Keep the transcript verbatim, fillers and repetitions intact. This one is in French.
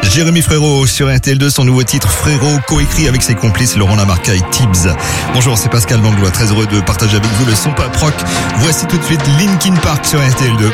Jérémy Frérot sur R T L deux, son nouveau titre Frérot, coécrit avec ses complices Laurent Lamarca et Tibbs. Bonjour, c'est Pascal Langlois, très heureux de partager avec vous le son pop rock. Voici tout de suite Linkin Park sur R T L deux.